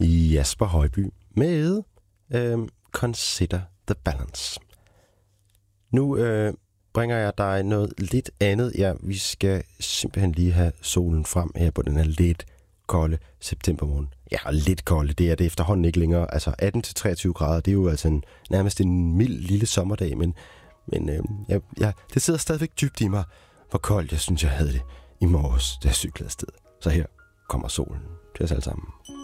Jasper Højby med Consider the Balance. Nu bringer jeg dig noget lidt andet. Ja, vi skal simpelthen lige have solen frem her på den her lidt kolde septembermorgen. Ja, lidt kolde, det er det efterhånden ikke længere. Altså 18-23 grader, det er jo altså nærmest en mild lille sommerdag, men det sidder stadigvæk dybt i mig, hvor koldt jeg synes, jeg havde det i morges, da jeg cyklede afsted. Så her kommer solen til os alle sammen.